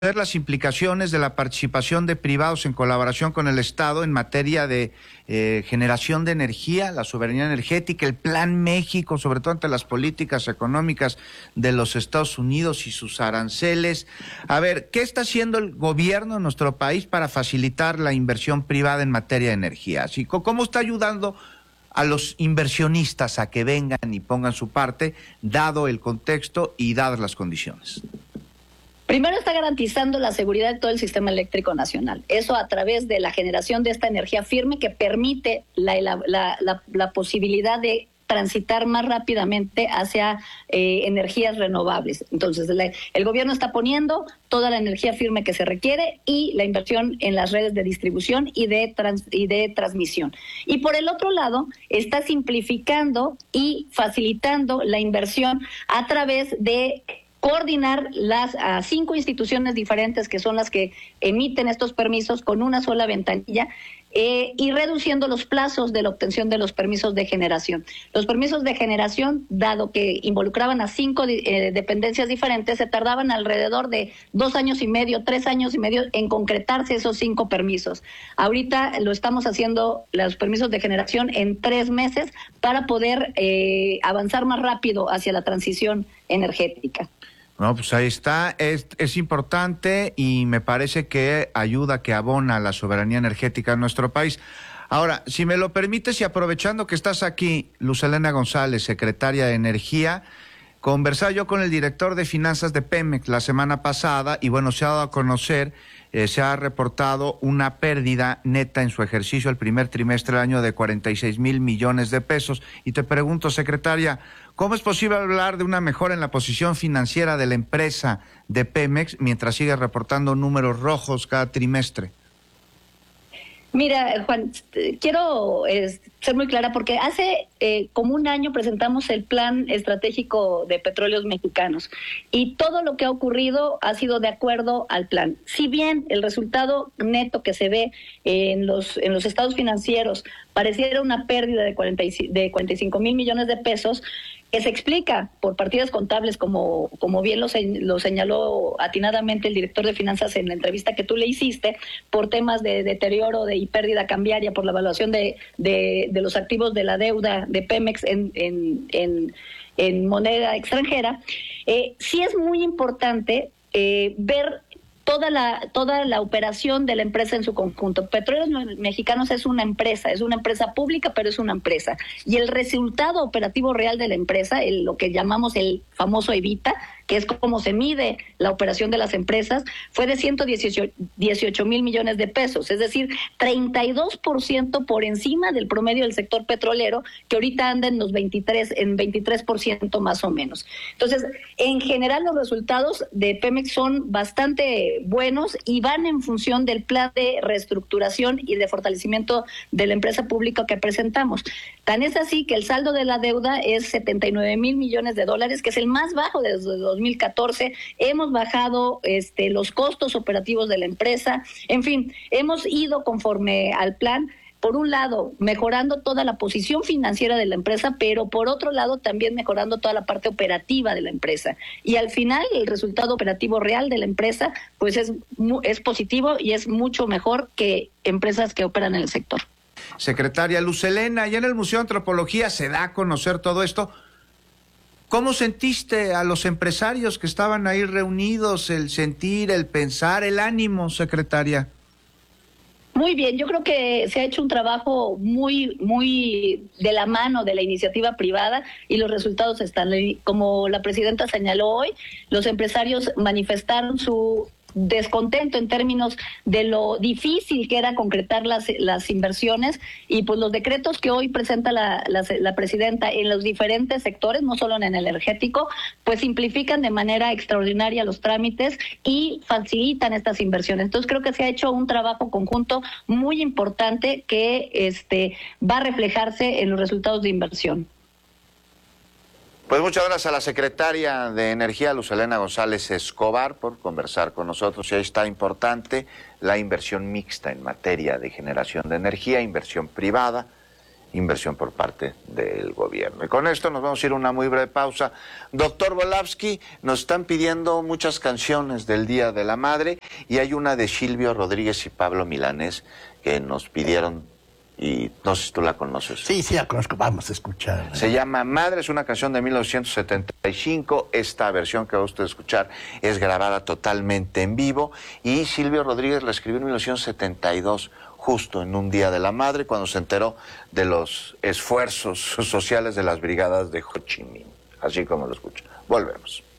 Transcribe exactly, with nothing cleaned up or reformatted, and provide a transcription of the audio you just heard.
las implicaciones de la participación de privados en colaboración con el Estado en materia de eh, generación de energía, la soberanía energética, el Plan México, sobre todo ante las políticas económicas de los Estados Unidos y sus aranceles. A ver, ¿qué está haciendo el gobierno de nuestro país para facilitar la inversión privada en materia de energía? Así, ¿cómo está ayudando a los inversionistas a que vengan y pongan su parte, dado el contexto y dadas las condiciones? Primero, está garantizando la seguridad de todo el sistema eléctrico nacional. Eso a través de la generación de esta energía firme que permite la, la, la, la, la posibilidad de transitar más rápidamente hacia eh, energías renovables. Entonces, la, el gobierno está poniendo toda la energía firme que se requiere y la inversión en las redes de distribución y de, trans, y de transmisión. Y por el otro lado, está simplificando y facilitando la inversión a través de coordinar las a cinco instituciones diferentes que son las que emiten estos permisos con una sola ventanilla eh, y reduciendo los plazos de la obtención de los permisos de generación. Los permisos de generación, dado que involucraban a cinco eh, dependencias diferentes, se tardaban alrededor de dos años y medio, tres años y medio en concretarse esos cinco permisos. Ahorita lo estamos haciendo, los permisos de generación, en tres meses para poder eh, avanzar más rápido hacia la transición energética. No, pues ahí está, es, es importante y me parece que ayuda, que abona la soberanía energética en nuestro país. Ahora, si me lo permites y aprovechando que estás aquí, Luz Helena González, secretaria de Energía, conversaba yo con el director de finanzas de Pemex la semana pasada y bueno, se ha dado a conocer, eh, se ha reportado una pérdida neta en su ejercicio el primer trimestre del año de cuarenta y seis mil millones de pesos. Y te pregunto, secretaria, ¿cómo es posible hablar de una mejora en la posición financiera de la empresa de Pemex mientras sigue reportando números rojos cada trimestre? Mira, Juan, quiero eh, ser muy clara porque hace eh, como un año presentamos el Plan Estratégico de Petróleos Mexicanos y todo lo que ha ocurrido ha sido de acuerdo al plan. Si bien el resultado neto que se ve en los en los estados financieros pareciera una pérdida de cuarenta y cinco mil millones de pesos, que se explica por partidas contables, como, como bien lo, lo señaló atinadamente el director de finanzas en la entrevista que tú le hiciste, por temas de deterioro de, y pérdida cambiaria por la evaluación de, de, de los activos de la deuda de Pemex en, en, en, en moneda extranjera. Eh, sí es muy importante eh, ver toda la toda la operación de la empresa en su conjunto. Petróleos Mexicanos es una empresa, es una empresa pública, pero es una empresa. Y el resultado operativo real de la empresa, el, lo que llamamos el famoso EBITDA, que es como se mide la operación de las empresas, fue de ciento dieciocho mil millones de pesos, es decir, treinta y dos por ciento por encima del promedio del sector petrolero, que ahorita anda en los veintitrés, en veintitrés por ciento más o menos. Entonces, en general los resultados de Pemex son bastante buenos y van en función del plan de reestructuración y de fortalecimiento de la empresa pública que presentamos. Tan es así que el saldo de la deuda es setenta y nueve mil millones de dólares, que es el más bajo desde dos mil catorce. Hemos bajado este, los costos operativos de la empresa. En fin, hemos ido conforme al plan. Por un lado, mejorando toda la posición financiera de la empresa, pero por otro lado también mejorando toda la parte operativa de la empresa. Y al final, el resultado operativo real de la empresa, pues es, es positivo y es mucho mejor que empresas que operan en el sector. Secretaria Luz Helena, ya en el Museo de Antropología se da a conocer todo esto. ¿Cómo sentiste a los empresarios que estaban ahí reunidos, el sentir, el pensar, el ánimo, secretaria? Muy bien, yo creo que se ha hecho un trabajo muy, muy de la mano de la iniciativa privada y los resultados están. Como la presidenta señaló hoy, los empresarios manifestaron su descontento en términos de lo difícil que era concretar las, las inversiones y pues los decretos que hoy presenta la, la, la presidenta en los diferentes sectores, no solo en el energético, pues simplifican de manera extraordinaria los trámites y facilitan estas inversiones. Entonces creo que se ha hecho un trabajo conjunto muy importante que este va a reflejarse en los resultados de inversión. Pues muchas gracias a la secretaria de Energía, Luz Helena González Escobar, por conversar con nosotros. Y ahí está importante la inversión mixta en materia de generación de energía, inversión privada, inversión por parte del gobierno. Y con esto nos vamos a ir a una muy breve pausa. Doctor Volavsky, nos están pidiendo muchas canciones del Día de la Madre y hay una de Silvio Rodríguez y Pablo Milanés que nos pidieron y no sé si tú la conoces. Sí, sí la conozco, vamos a escuchar. Se llama Madre, es una canción de mil novecientos setenta y cinco, esta versión que va usted a escuchar es grabada totalmente en vivo y Silvio Rodríguez la escribió en mil novecientos setenta y dos, justo en un Día de la Madre, cuando se enteró de los esfuerzos sociales de las brigadas de Ho Chi Minh, así como lo escucha. Volvemos.